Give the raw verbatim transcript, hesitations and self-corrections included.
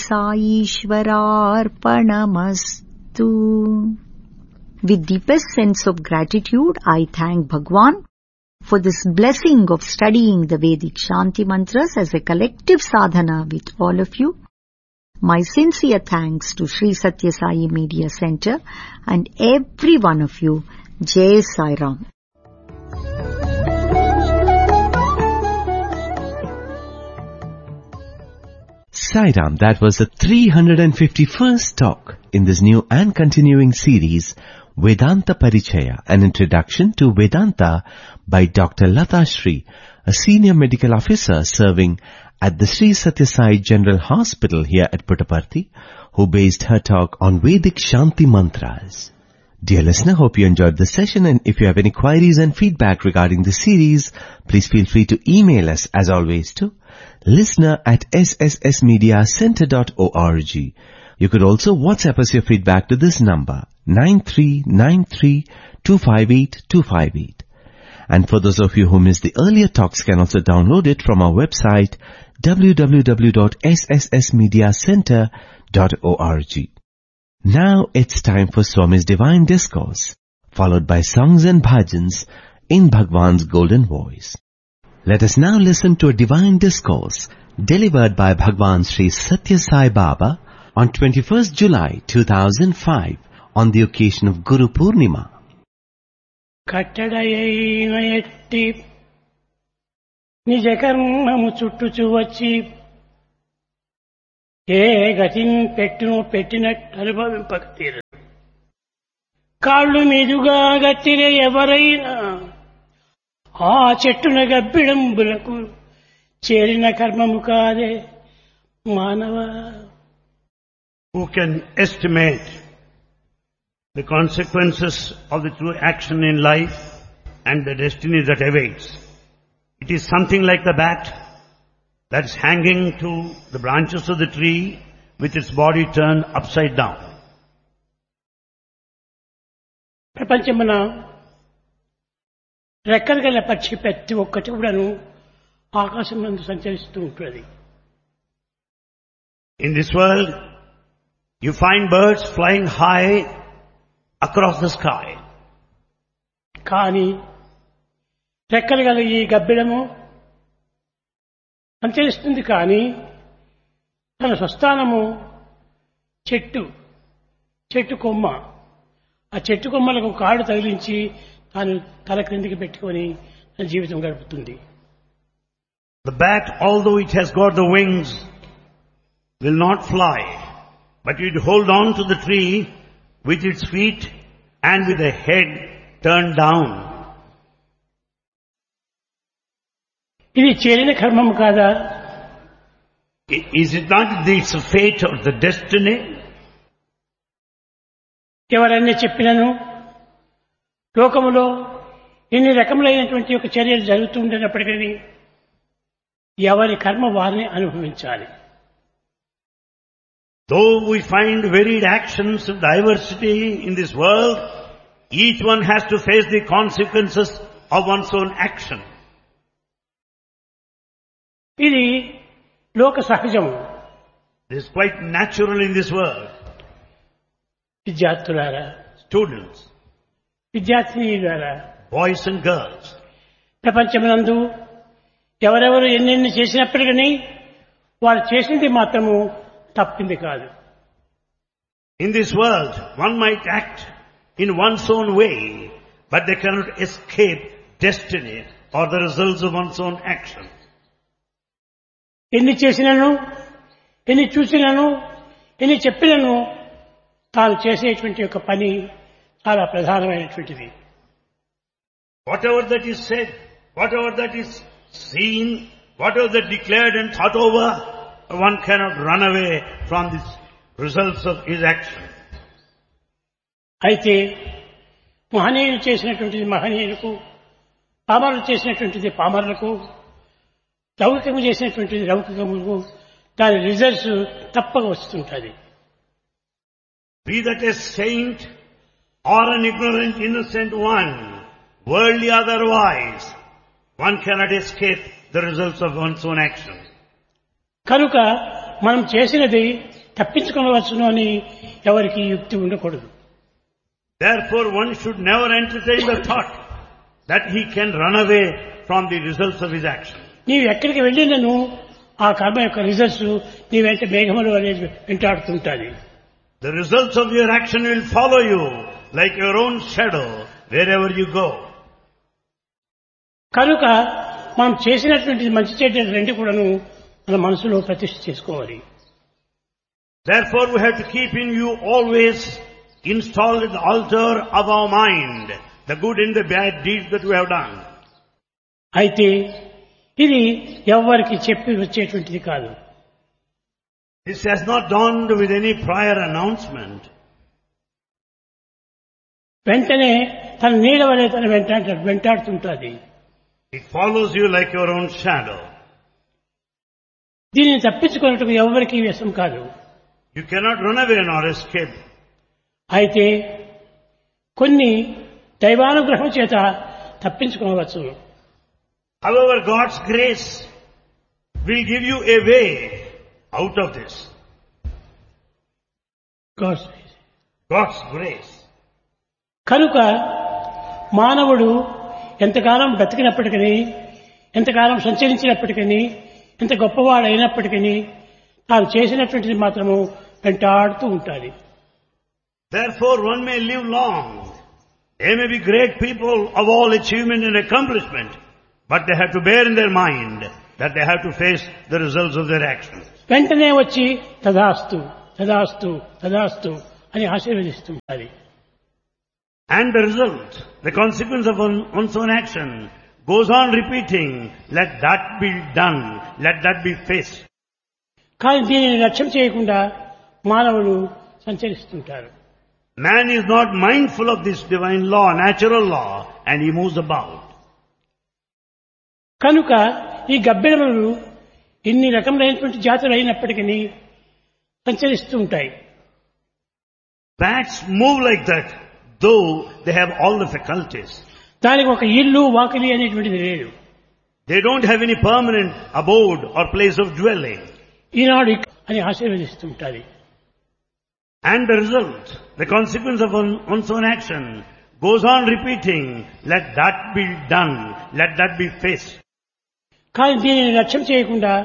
Saishwararpanamastu. With deepest sense of gratitude, I thank Bhagwan for this blessing of studying the Vedic Shanti Mantras as a collective sadhana with all of you. My sincere thanks to Sri Satya Sai Media Center and every one of you. Jai Sai Ram. Sai Ram, that was the three hundred fifty-first talk in this new and continuing series, Vedanta Parichaya, an introduction to Vedanta by Doctor Lata Shri, a senior medical officer serving at the Sri Satya Sai General Hospital here at Puttaparthi, who based her talk on Vedic Shanti Mantras. Dear listener, hope you enjoyed this session, and if you have any queries and feedback regarding the series, please feel free to email us as always to listener at s s s media center dot org. You could also WhatsApp us your feedback to this number, nine three nine three two five eight two five eight. And for those of you who missed the earlier talks, can also download it from our website, w w w dot s s s media center dot org. Now it's time for Swami's Divine Discourse, followed by songs and bhajans in Bhagwan's golden voice. Let us now listen to a divine discourse delivered by Bhagwan Sri Satya Sai Baba on twenty-first July two thousand five on the occasion of Guru Purnima. కట్టడయైన ఎట్టి నిజ కర్మము చుట్టుచు వచ్చి ఏ గతిని పెట్టును పెట్టినట్టు అనుభవింపక తీరు. కాళ్ళు మీదుగా గట్టిన ఎవరైనా ఆ చెట్టున గబ్బిడంబులకు చేరిన కర్మము కాదే మానవ. Who can estimate the consequences of the true action in life and the destiny that awaits? It is something like the bat that is hanging to the branches of the tree with its body turned upside down. ప్రపంచమున రెక్కలు గల పక్షి ప్రతి ఒక్కటి కూడాను ఆకాశం నందు సంచరిస్తూ ఉంటుంది. In this world, you find birds flying high across the sky. కానీ రెక్కలు గల ఈ గబ్బిడము సంచరిస్తుంది, కానీ తన స్వస్థానము చెట్టు చెట్టు కొమ్మ. ఆ చెట్టు కొమ్మలకు కాడు తగిలించి తాను తల క్రిందికి పెట్టుకొని తన జీవితం గడుపుతుంది. The bat, although it has got the wings, will not fly, but it will hold on to the tree with its feet and with the head turned down. ఇది చేరిన కర్మము కాదా? Is it not this fate or the destiny? ఎవరన్నీ చెప్పినను లోకములో ఇన్ని రకములైనటువంటి ఒక చర్యలు జరుగుతుండేటప్పటికీ ఎవరి కర్మ వారిని అనుభవించాలి. Though we find varied actions of diversity in this world, each one has to face the consequences of one's own action. ఇది లోక సహజము. This is quite natural in this world. విద్యార్థులారా, Students, విద్యార్థినీలారా, boys and girls, ప్రపంచమునందు ఎవరెవరు ఎన్నెన్ని చేసినప్పటికీ వారు చేసింది మాత్రము తప్పింది కాదు. in this world, one might act in one's own way, but they cannot escape destiny or the results of one's own action. ఎన్ని చేసినను, ఎన్ని చూసినను, ఎన్ని చెప్పినను తాను చేసేటువంటి ఒక పని చాలా ప్రధానమైనటువంటిది. Whatever that is said, whatever that is seen, whatever that declared and thought over, one cannot run away from the results of his action. అయితే మహనీయులు చేసినటువంటిది మహనీయులకు, పామరులు చేసినటువంటిది పామరులకు, లౌకికము చేసినటువంటిది లౌకికములకు దాని రిజల్ట్స్ తప్పక వస్తుంటుంది. Be that a saint or an ignorant innocent one, worldly otherwise, one cannot escape the results of one's own action. కనుక మనం చేసినది తప్పించుకోవచ్చును అని ఎవరికి యుక్తి ఉండకూడదు. Therefore, one should never entertain the thought that he can run away from the results of his action. నీవు ఎక్కడికి వెళ్ళినను ఆ కర్మ యొక్క రిజల్ట్స్ నీ వెంట మేఘములు అనేది వెంటాడుతుంటాది. The results of your action will follow you like your own shadow wherever you go. కనుక మనం చేసినటువంటి మంచి చెడ్డ రెండు కూడాను మన మనసులో ప్రతిష్ఠ చేసుకోవాలి. Therefore, we have to keep in view always installed at the altar of our mind the good and the bad deeds that we have done. అయితే ఇది ఎవరికి చెప్పి వచ్చేటువంటిది కాదు. This has not dawned with any prior announcement. వెంటనే తన నీడ వలె తన వెంట వెంటాడుతుంటుంది. It follows you like your own shadow. దీనిని తప్పించుకున్నట్టుకు ఎవరికి వ్యసం కాదు. You cannot run away nor escape. అయితే కొన్ని దైవానుగ్రహం చేత తప్పించుకోవచ్చు. However, God's grace will give you a way out of this. God's God's grace. కనుక మానవుడు ఎంతకాలం బ్రతికినప్పటికీ, ఎంతకాలం సంచరించినప్పటికీ, ఎంత గొప్పవాడైనప్పటికీ తాను చేసినటువంటిది మాత్రము వెంటాడుతూ ఉంటాడు. Therefore, one may live long. They may be great people of all achievement and accomplishment, but they have to bear in their mind that they have to face the results of their actions. వెంటనే వచ్చి తదాస్తు తదాస్తు తదాస్తు అని ఆశీర్వదిస్తుంటారు. And the result, the consequence of one, one's own action goes on repeating, let that be done, let that be faced. కానీ దీనిని లక్ష్యం చేయకుండా మానవుడు సంచరిస్తుంటారు. Man is not mindful of this divine law, natural law, and he moves about. కనుక ఈ గబ్బిలములు ఇన్ని రకములైనటువంటి జాతులు అయినప్పటికీ సంచరిస్తూ ఉంటాయి. Bats move like that, though they have all the faculties. దానికి ఒక ఇల్లు వాకిలి అనేటువంటిది లేదు. They don't have any permanent abode or place of dwelling. ఈనాడు అని ఆశీర్వదిస్తుంటారు. And the result, the consequence of one, one's own action goes on repeating, let that be done, let that be faced. కానీ దీనిని లక్ష్యం చేయకుండా